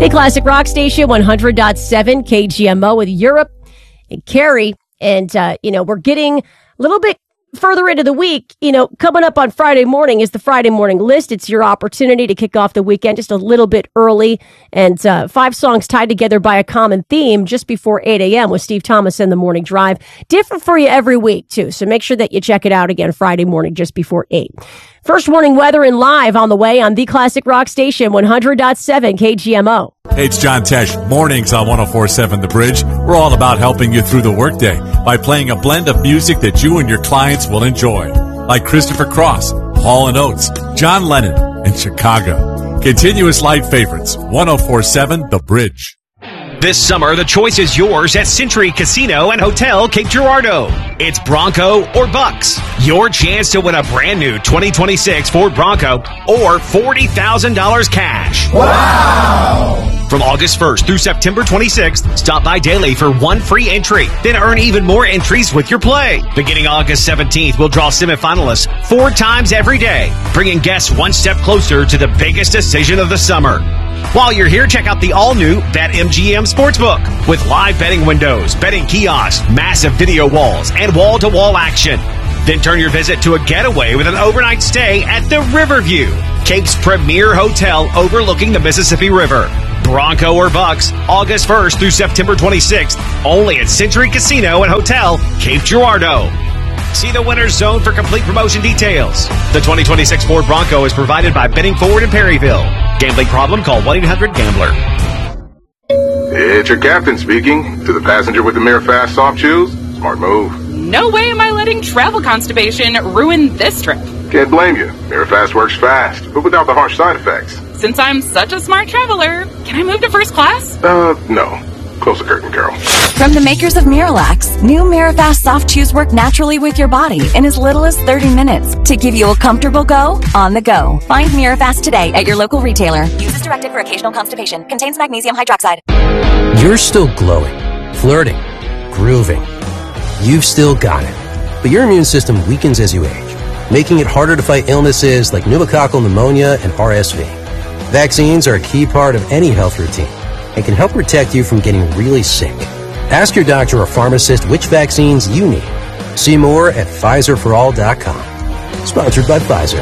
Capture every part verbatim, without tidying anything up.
The Classic Rock Station, one hundred point seven K G M O with Europe and Carrie. And, uh, you know, we're getting a little bit further into the week. You know, coming up on Friday morning is the Friday morning list. It's your opportunity to kick off the weekend just a little bit early. And uh, five songs tied together by a common theme just before eight a.m. with Steve Thomas in the Morning Drive. Different for you every week, too. So make sure that you check it out again Friday morning just before eight. First warning weather and live on the way on the Classic Rock Station, one hundred point seven K G M O. Hey, it's John Tesh. Mornings on one oh four point seven The Bridge. We're all about helping you through the workday by playing a blend of music that you and your clients will enjoy. Like Christopher Cross, Hall and Oates, John Lennon, and Chicago. Continuous light favorites, one oh four point seven The Bridge. This summer, the choice is yours at Century Casino and Hotel Cape Girardeau. It's Bronco or Bucks. Your chance to win a brand new twenty twenty-six Ford Bronco or forty thousand dollars cash. Wow! From August first through September twenty-sixth, stop by daily for one free entry. Then earn even more entries with your play. Beginning August seventeenth, we'll draw semifinalists four times every day, bringing guests one step closer to the biggest decision of the summer. While you're here, check out the all-new BetMGM Sportsbook with live betting windows, betting kiosks, massive video walls, and wall-to-wall action. Then turn your visit to a getaway with an overnight stay at the Riverview, Cape's premier hotel overlooking the Mississippi River. Bronco or Bucks, August first through September twenty-sixth, only at Century Casino and Hotel Cape Girardeau. See the winner's zone for complete promotion details. The twenty twenty-six Ford Bronco is provided by Betting Forward in Perryville. Gambling problem? Call one eight hundred gambler. It's your captain speaking. To the passenger with the Mirror Fast soft chews, smart move. No way am I letting travel constipation ruin this trip. Can't blame you. Mirror Fast works fast, but without the harsh side effects. Since I'm such a smart traveler, can I move to first class? Uh, no. Close the curtain, Carol. From the makers of Miralax, new Mirafast soft chews work naturally with your body in as little as thirty minutes to give you a comfortable go on the go. Find Mirafast today at your local retailer. Use as directed for occasional constipation. Contains magnesium hydroxide. You're still glowing, flirting, grooving. You've still got it. But your immune system weakens as you age, making it harder to fight illnesses like pneumococcal pneumonia and R S V. Vaccines are a key part of any health routine and can help protect you from getting really sick. Ask your doctor or pharmacist which vaccines you need. See more at Pfizer for all dot com. Sponsored by Pfizer.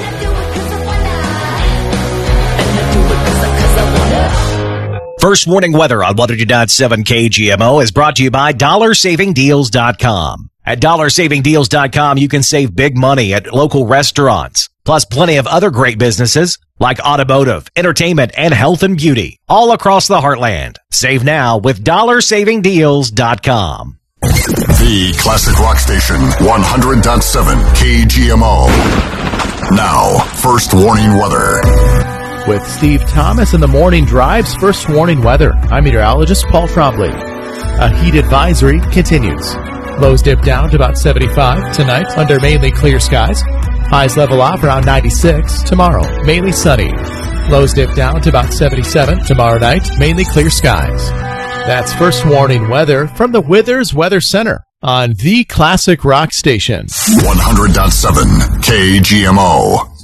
First warning weather on one oh two point seven K G M O is brought to you by dollar saving deals dot com. At dollar saving deals dot com, you can save big money at local restaurants, plus plenty of other great businesses like automotive, entertainment, and health and beauty all across the heartland. Save now with dollar saving deals dot com. The Classic Rock Station, one hundred point seven K G M O. Now, first warning weather. With Steve Thomas in the Morning Drive's first warning weather, I'm meteorologist Paul Trombley. A heat advisory continues. Lows dip down to about seventy-five tonight under mainly clear skies. Highs level off around ninety-six tomorrow, mainly sunny. Lows dip down to about seventy-seven tomorrow night, mainly clear skies. That's first warning weather from the Withers Weather Center on the Classic Rock Station. one hundred point seven K G M O.